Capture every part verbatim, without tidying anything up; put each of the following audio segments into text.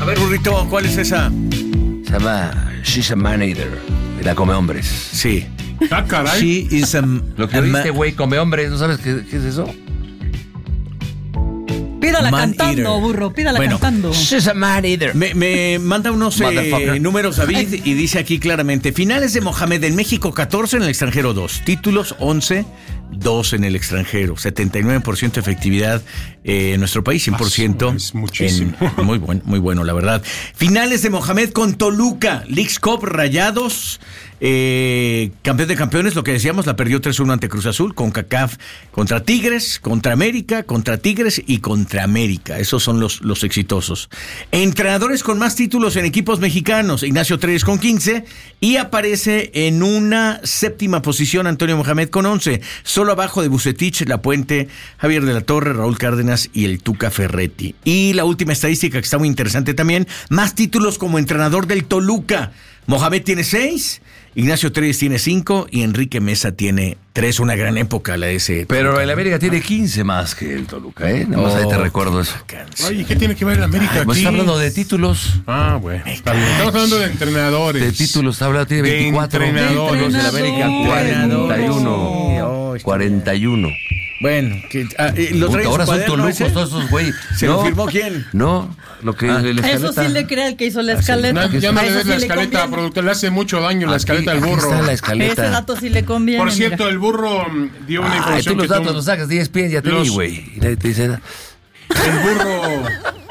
A ver, burrito, ¿cuál es esa? Se llama She's a Man Eater. La come hombres. Sí. Ah, caray. She is a... Lo que oíste, güey, come hombres. ¿No sabes qué, qué es eso? Pídala Man cantando, eater. burro, pídala Bueno, cantando. She's a Man Eater. Me, me manda unos eh, números, David, y dice aquí claramente: finales de Mohamed en México catorce, en el extranjero dos. Títulos once, dos en el extranjero. setenta y nueve por ciento efectividad eh, en nuestro país, cien por ciento. Es muchísimo. En, muy, buen, muy bueno, la verdad. Finales de Mohamed con Toluca. Leagues Cup, Rayados. Eh, campeón de campeones, lo que decíamos, la perdió tres uno ante Cruz Azul. Con CACAF contra Tigres, contra América, contra Tigres y contra América. Esos son los, los exitosos. Entrenadores con más títulos en equipos mexicanos: Ignacio Treyes con quince, y aparece en una séptima posición Antonio Mohamed con once, solo abajo de Bucetich, La Puente, Javier de la Torre, Raúl Cárdenas y el Tuca Ferretti. Y la última estadística, que está muy interesante también: más títulos como entrenador del Toluca. Mohamed tiene seis, Ignacio Treyes tiene cinco y Enrique Mesa tiene tres. Una gran época la de ese. Pero el América tiene quince más que el Toluca, ¿eh? Nada más Oh, ahí te recuerdo eso. Oye, ¿qué tiene que ver el América Ay, pues aquí? está hablando de títulos. Ah, bueno. Está bien. Estamos hablando de entrenadores. De títulos, está hablando, tiene De veinticuatro. entrenadores. Los del América, cuarenta y uno. cuarenta y uno. Bueno, que, ah, eh, ¿lo traes Ahora en su son cuaderno tolucos ese? todos esos güey. ¿Se lo firmó quién? No, lo que Ah. el Eso sí le crea el que hizo la escaleta. No, ya no A le eso des sí la le escaleta, conviene. productor. Le hace mucho daño la Aquí- escaleta al aquí burro. está la escaleta. Ese dato sí le conviene. Por cierto, mira. el burro mm, dio una Ay, información tú los que datos todo- los sacas de E S P N, ya te Los- vi, güey. Y nadie te dice nada. El burro,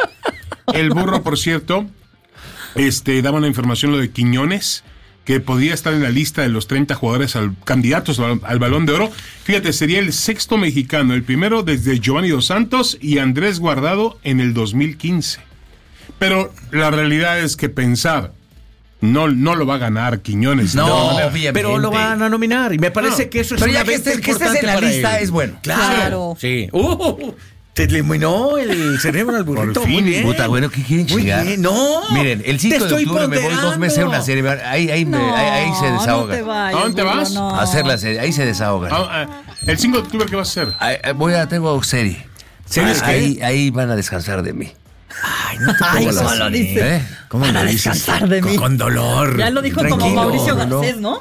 el burro, por cierto, este, daba una información lo de Quiñones, que podía estar en la lista de los treinta jugadores al, candidatos al, al Balón de Oro. Fíjate, sería el sexto mexicano, el primero desde Giovanni Dos Santos y Andrés Guardado en el dos mil quince. Pero la realidad es que pensar, no, no lo va a ganar Quiñones. No, de todas maneras. obviamente. pero lo van a nominar y me parece No, que eso es pero una ya que venta estés- que estés importante en la para lista él. es bueno. Claro. Sí. Uh, te eliminó el cerebro al burrito. Por fin. Muy bien. Puta, bueno, ¿qué quieren Muy chingar? bien. No. Miren, el cinco te de estoy octubre me voy dos meses a una serie. Ahí, ahí, me- No, ahí, ahí se desahoga. No te vayas, ¿A dónde burro, vas? no. A hacer la serie, ahí se desahogan. Ah, ah, el cinco de octubre, ¿qué va a hacer? Ahí, ahí voy a, tengo serie. ¿Series qué? ahí, ahí van a descansar de mí. Ay, no te Ay, pongas ¿cómo así. lo dice? ¿Eh? ¿Cómo Van lo a dices? descansar de mí. Con dolor. Ya lo dijo como Tranquilo. Mauricio no. Garcés, ¿no?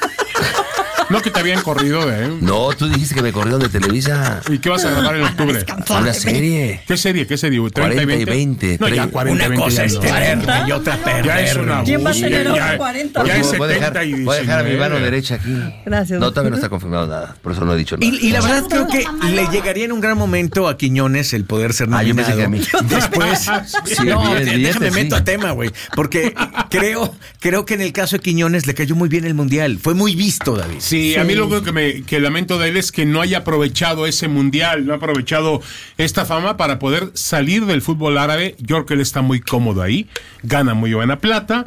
No, que te habían corrido de él. No, tú dijiste que me corrieron de Televisa. ¿Y qué vas a grabar en octubre? Una serie. ¿Qué serie? ¿Qué serie? ¿treinta y cuarenta y veinte? veinte, No, ya tre- cuarenta y Una veinte cosa ya es no. tenerme y otra Ya es una perderme. ¿Quién va a ya- tener ya- otro cuarenta? Ya es Voy a dejar, setenta y voy a dejar a mi diecinueve. mano derecha aquí. Gracias. No, todavía no está confirmado nada. Por eso no he dicho nada. Y, y la verdad creo que le llegaría en un gran momento a Quiñones el poder ser Ah, yo nominado. pensé que a mí. Después, Sí, no, bien, déjame billete, meto sí. a tema, güey, porque creo, creo que en el caso de Quiñones le cayó muy bien el mundial, fue muy visto, David. Sí, a mí lo único que, me, que lamento de él es que no haya aprovechado ese mundial, no ha aprovechado esta fama para poder salir del fútbol árabe. Yo creo que él está muy cómodo ahí, gana muy buena plata.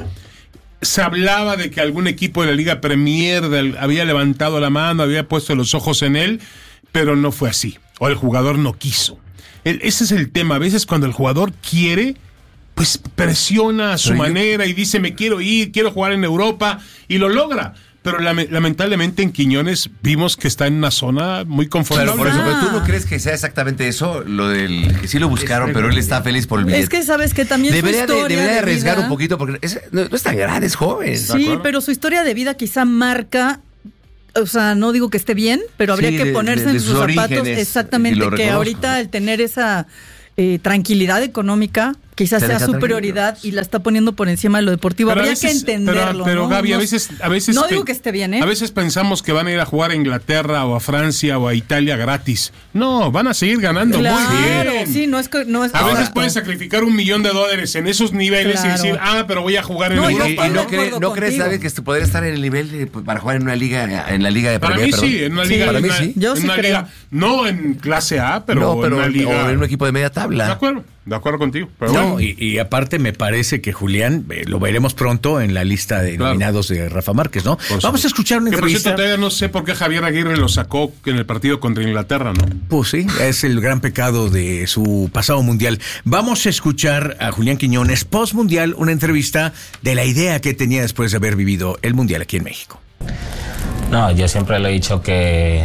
Se hablaba de que algún equipo de la Liga Premier del- había levantado la mano, había puesto los ojos en él, pero no fue así, o el jugador no quiso. El- ese es el tema, a veces cuando el jugador quiere, pues presiona a su Pero yo- manera y dice me quiero ir, quiero jugar en Europa y lo logra. Pero lame- lamentablemente en Quiñones vimos que está en una zona muy confortable. Pero por eso, Ah. pero tú no crees que sea exactamente eso, lo del que sí lo buscaron, pero él está feliz por el billete. Es que sabes que también debería su de, historia debería de de arriesgar vida- un poquito porque es- no, no es tan grande, es joven. Sí, pero su historia de vida quizá marca, o sea, no digo que esté bien, pero habría Sí, que de- ponerse de- de en sus sus zapatos orígenes, y exactamente, lo que reconozco. ahorita el tener esa eh, tranquilidad económica quizás Te sea deja su tranquilo. prioridad y la está poniendo por encima de lo deportivo. Pero a Habría veces- que entenderlo. Pero, pero ¿no? Gaby, No- a veces, a veces no pe- digo que esté bien, ¿eh? A veces pensamos que van a ir a jugar a Inglaterra o a Francia o a Italia gratis. No, van a seguir ganando Claro, muy bien. sí, no es que no es A veces exacto. puedes sacrificar un millón de dólares en esos niveles Claro. y decir, ah, pero voy a jugar en No, yo Europa. Y, y estoy de no, acuerdo cree- ¿no crees, contigo. David, que esto podría estar en el nivel de- para jugar en una liga, en la liga de Para Premier, mí perdón? sí, en una Sí, liga. para en mí una- sí. Yo en sí una creo. liga, no en clase A, pero no, en pero una liga. o en un equipo de media tabla. De acuerdo, de acuerdo contigo. Pero No, bueno. y, y aparte me parece que Julián, eh, lo veremos pronto en la lista de Claro. nominados de Rafa Márquez, ¿no? Por Vamos supuesto. a escuchar una Que por cierto, entrevista. todavía no sé por qué Javier Aguirre lo sacó en el partido contra Inglaterra, ¿no? Pues sí, es el gran pecado de su pasado mundial. Vamos a escuchar a Julián Quiñones, post mundial, una entrevista de la idea que tenía después de haber vivido el mundial aquí en México. No, yo siempre le he dicho que,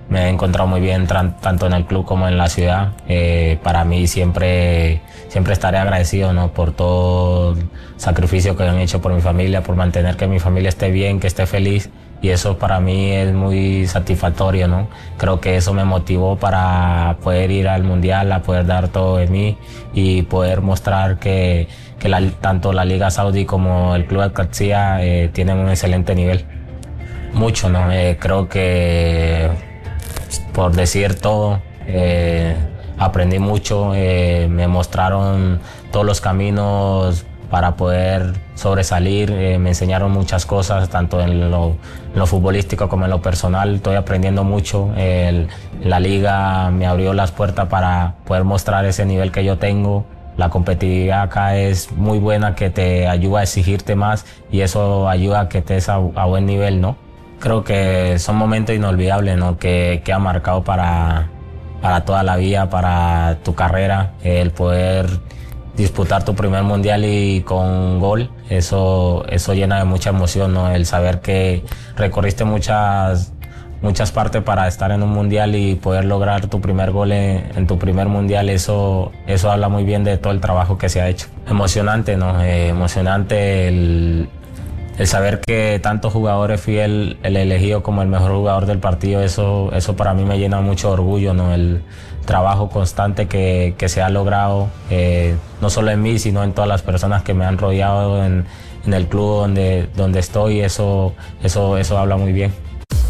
me he encontrado muy bien tran- tanto en el club como en la ciudad. Eh, para mí siempre, siempre estaré agradecido, ¿no? Por todo el sacrificio que han hecho por mi familia, por mantener que mi familia esté bien, que esté feliz. Y eso para mí es muy satisfactorio, ¿no? Creo que eso me motivó para poder ir al Mundial, a poder dar todo de mí y poder mostrar que, que la, tanto la Liga Saudí como el Club Al-Qadsiya eh, tienen un excelente nivel. Mucho, ¿no? Eh, creo que, por decir todo, eh, aprendí mucho, eh, me mostraron todos los caminos para poder sobresalir, eh, me enseñaron muchas cosas, tanto en lo, en lo futbolístico como en lo personal. Estoy aprendiendo mucho. El, la liga me abrió las puertas para poder mostrar ese nivel que yo tengo. La competitividad acá es muy buena, que te ayuda a exigirte más y eso ayuda a que estés a, a buen nivel, ¿no? Creo que son momentos inolvidables, ¿no? Que, que ha marcado para, para toda la vida, para tu carrera, el poder disputar tu primer mundial y con gol, eso, eso llena de mucha emoción, ¿no? El saber que recorriste muchas, muchas partes para estar en un mundial y poder lograr tu primer gol en, en tu primer mundial, eso, eso habla muy bien de todo el trabajo que se ha hecho. Emocionante, ¿no? Eh, emocionante el, el saber que tantos jugadores fui el, el elegido como el mejor jugador del partido, eso, eso para mí me llena mucho de orgullo, ¿no? El trabajo constante que, que se ha logrado, eh, no solo en mí, sino en todas las personas que me han rodeado en, en el club donde, donde estoy, eso, eso, eso habla muy bien.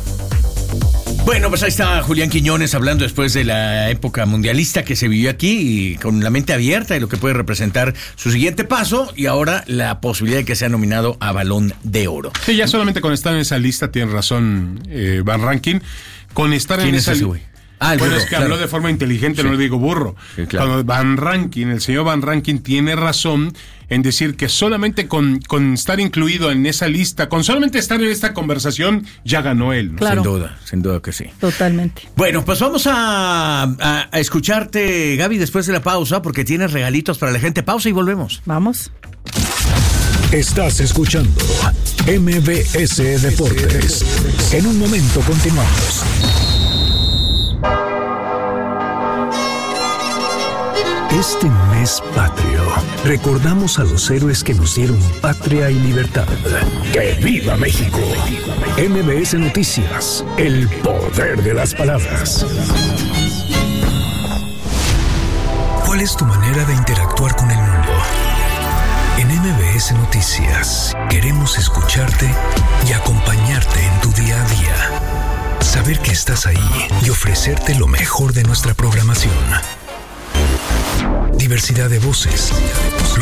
Bueno, pues ahí está Julián Quiñones hablando después de la época mundialista que se vivió aquí y con la mente abierta de lo que puede representar su siguiente paso y ahora la posibilidad de que sea nominado a Balón de Oro. Sí, ya solamente con estar en esa lista, tiene razón eh, Van Rankin, con estar en esa lista. Ah, bueno, burro, es que claro. habló de forma inteligente, sí. No le digo burro. Sí, claro. Cuando Van Rankin, el señor Van Rankin tiene razón en decir que solamente con, con estar incluido en esa lista, con solamente estar en esta conversación, ya ganó él, ¿no? Claro. Sin duda, sin duda que sí. Totalmente. Bueno, pues vamos a, a, a escucharte, Gaby, después de la pausa, porque tienes regalitos para la gente. Pausa y volvemos. Vamos. Estás escuchando M B S Deportes. En un momento continuamos. Este mes patrio, recordamos a los héroes que nos dieron patria y libertad. ¡Que viva México! M B S Noticias, el poder de las palabras. ¿Cuál es tu manera de interactuar con el mundo? En M B S Noticias queremos escucharte y acompañarte en tu día a día. Saber que estás ahí y ofrecerte lo mejor de nuestra programación. Diversidad de voces,